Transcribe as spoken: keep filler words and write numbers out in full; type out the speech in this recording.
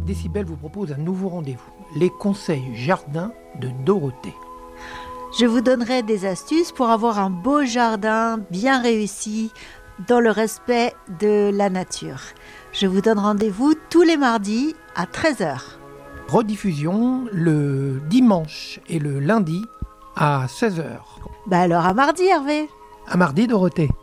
Décibel vous propose un nouveau rendez-vous, les conseils jardin de Dorothée. Je vous donnerai des astuces pour avoir un beau jardin bien réussi dans le respect de la nature. Je vous donne rendez-vous tous les mardis à treize heures. Rediffusion le dimanche et le lundi à seize heures. Bah alors à mardi Hervé. À mardi Dorothée.